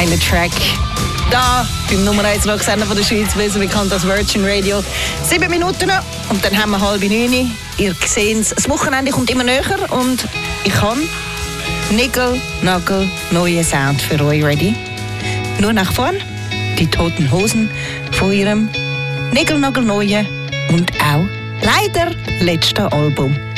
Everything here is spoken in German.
geiler Track. Da, beim Nummer 1 Rocksender von der Schweiz, besser bekannt als Virgin Radio. 7 Minuten noch und dann haben wir 8:30. Ihr seht es, das Wochenende kommt immer näher und ich habe neuen Sound für euch ready. Nur nach vorn, die Toten Hosen von ihrem neuen und auch leider letzten Album.